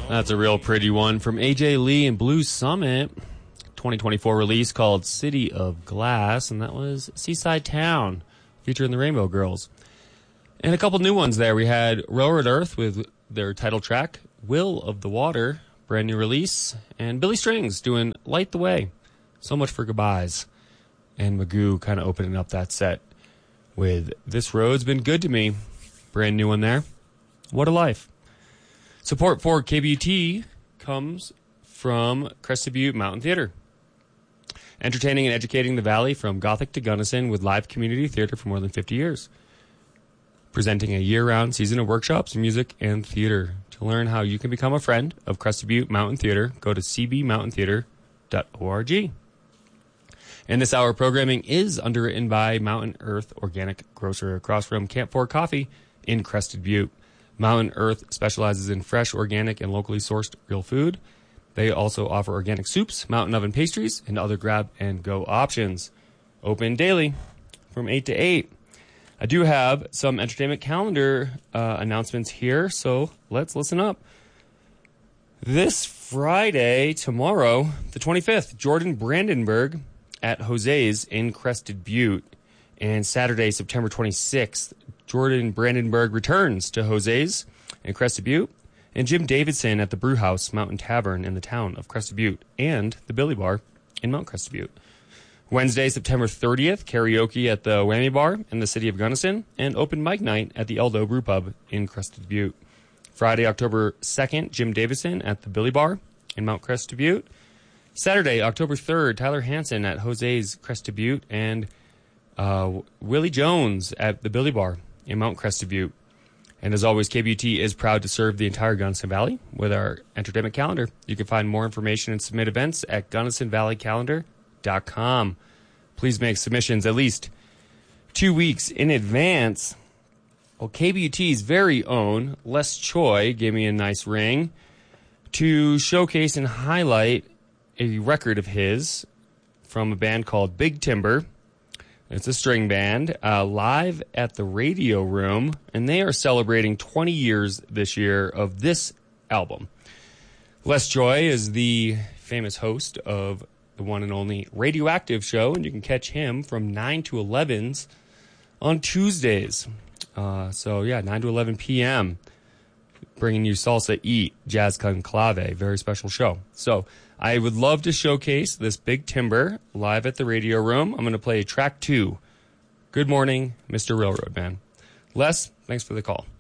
That's a real pretty one from AJ Lee and Blue Summit. 2024 release called City of Glass, and that was Seaside Town, featuring the Rainbow Girls. And a couple new ones there. We had Railroad Earth with their title track, Will of the Water, brand new release, and Billy Strings doing Light the Way. So much for goodbyes. And Magoo kind of opening up that set with This Road's Been Good to Me. Brand new one there. What a life. Support for KBUT comes from Crested Butte Mountain Theater. Entertaining and educating the Valley from Gothic to Gunnison with live community theater for more than 50 years. Presenting a year-round season of workshops, music, and theater. To learn how you can become a friend of Crested Butte Mountain Theater, go to cbmountaintheater.org. And this hour of programming is underwritten by Mountain Earth Organic Grocer across from Camp 4 Coffee in Crested Butte. Mountain Earth specializes in fresh, organic, and locally sourced real food. They also offer organic soups, mountain oven pastries, and other grab-and-go options. Open daily from 8 to 8. I do have some entertainment calendar announcements here, so let's listen up. This Friday, tomorrow, the 25th, Jordan Brandenburg at Jose's in Crested Butte. And Saturday, September 26th, Jordan Brandenburg returns to Jose's in Crested Butte. And Jim Davidson at the Brewhouse Mountain Tavern in the town of Crested Butte, and the Billy Bar in Mount Crested Butte. Wednesday, September 30th, karaoke at the Whammy Bar in the city of Gunnison, and open mic night at the Eldo Brew Pub in Crested Butte. Friday, October 2nd, Jim Davidson at the Billy Bar in Mount Crested Butte. Saturday, October 3rd, Tyler Hansen at Jose's Crested Butte, and Willie Jones at the Billy Bar in Mount Crested Butte. And as always, KBUT is proud to serve the entire Gunnison Valley with our entertainment calendar. You can find more information and submit events at GunnisonValleyCalendar.com. Please make submissions at least 2 weeks in advance. Well, KBUT's very own Les Choi gave me a nice ring to showcase and highlight a record of his from a band called Big Timber. It's a string band, live at the Radio Room, and they are celebrating 20 years this year of this album. Les Choi is the famous host of the one and only Radioactive show, and you can catch him from 9 to 11s on Tuesdays. 9 to 11 p.m., bringing you Salsa Eat, Jazz Conclave, very special show. So I would love to showcase this Big Timber live at the Radio Room. I'm going to play track 2, Good Morning, Mr. Railroad Man. Les, thanks for the call.